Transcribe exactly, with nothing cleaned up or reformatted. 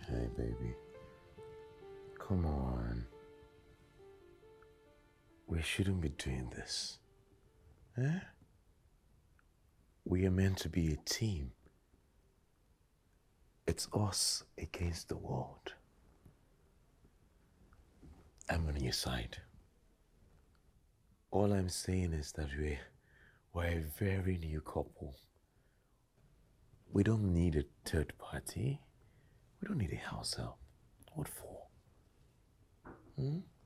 Hey, baby. Come on. We shouldn't be doing this. Eh? We are meant to be a team. It's us against the world. I'm on your side. All I'm saying is that we're, we're a very new couple. We don't need a third party. We don't need a house help. What for? Hmm?